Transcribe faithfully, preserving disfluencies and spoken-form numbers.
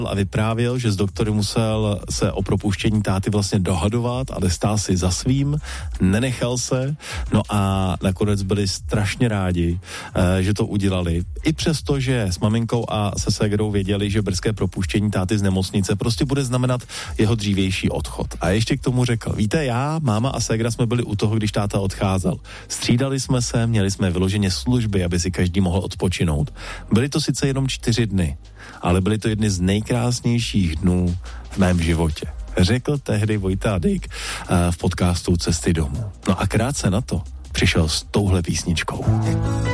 a vyprávěl, že s doktorem musel se o propuštění táty vlastně dohadovat, ale stál si za svým, nenechal se, no a nakonec byli strašně rádi, že to udělali. I přesto, že s maminkou a se ségrou věděli, že brzké propuštění táty z nemocnice prostě bude znamenat jeho dřívější odchod. A ještě k tomu řekl, víte, já, máma a ségra jsme byli u toho, když táta odcházel. Střídali jsme se, měli jsme vyloženě služby, aby si každý mohl odpočinout. Byly to sice jenom čtyři dny, ale byly to jedny z nejkrásnějších dnů v mém životě. Řekl tehdy Vojta Dyk v podcastu Cesty domů. No a krátce na to přišel s touhle písničkou.